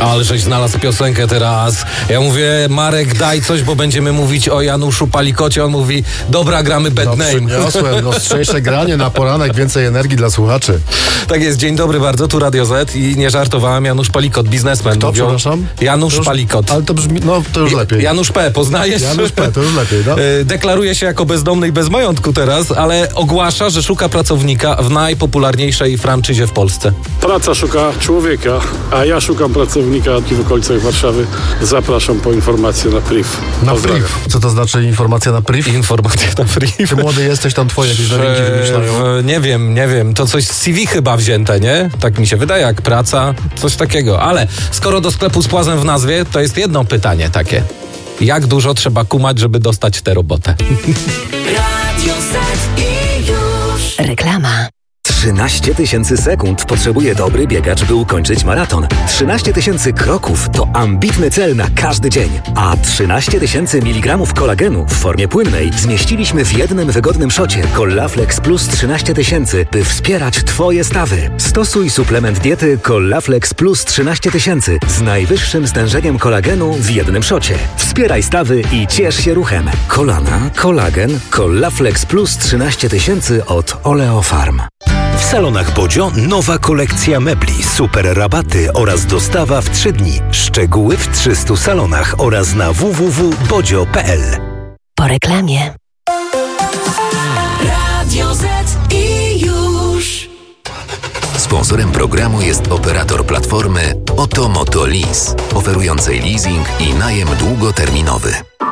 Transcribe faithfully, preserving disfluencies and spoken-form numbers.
Ale żeś znalazł piosenkę teraz. Ja mówię, Marek, daj coś, bo będziemy mówić o Januszu Palikocie. On mówi, dobra, gramy Bad No, Name. przyniosłem ostrzejsze granie na poranek, więcej energii dla słuchaczy. Tak jest, dzień dobry bardzo, tu Radio Z i nie żartowałem, Janusz Palikot, biznesmen. Kto, Mówią, przepraszam? Janusz To już, Palikot. Ale to brzmi, no to już lepiej. Janusz P, poznajesz? Janusz P, to już lepiej, no. Deklaruje się jako bezdomny i bez majątku teraz, ale ogłasza, że szuka pracownika w najpopularniejszej franczyzie w Polsce. Praca szuka człowieka, a ja szukam pracownika w okolicach Warszawy. Zapraszam po informację na priv. Na Pozdrawiam. priv. Co to znaczy informacja na priv? Informacja na priv. Ty młody jesteś, tam twoje jakieś nowinki wymyślają. E, nie wiem, nie wiem. To coś z C V chyba wzięte, nie? Tak mi się wydaje, jak praca, coś takiego. Ale skoro do sklepu z płazem w nazwie, to jest jedno pytanie takie. Jak dużo trzeba kumać, żeby dostać tę robotę? Radio Z i już. Reklama. trzynaście tysięcy sekund potrzebuje dobry biegacz, by ukończyć maraton. trzynaście tysięcy kroków to ambitny cel na każdy dzień. A trzynaście tysięcy miligramów kolagenu w formie płynnej zmieściliśmy w jednym wygodnym szocie Collaflex Plus trzynaście tysięcy, by wspierać Twoje stawy. Stosuj suplement diety Collaflex Plus trzynaście tysięcy z najwyższym stężeniem kolagenu w jednym szocie. Wspieraj stawy i ciesz się ruchem. Kolana, kolagen, Collaflex Plus trzynaście tysięcy od Oleofarm. W salonach Bodzio nowa kolekcja mebli, super rabaty oraz dostawa w trzy dni. Szczegóły w trzystu salonach oraz na w w w kropka bodzio kropka p l. Po reklamie. Radio Z i już. Sponsorem programu jest operator platformy Oto Moto Lease, oferującej leasing i najem długoterminowy.